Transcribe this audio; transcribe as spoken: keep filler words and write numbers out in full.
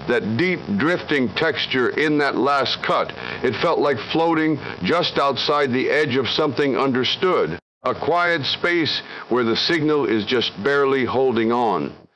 that deep drifting texture in that last cut. It felt like floating just outside the edge of something understood. A quiet space where the signal is just barely holding on.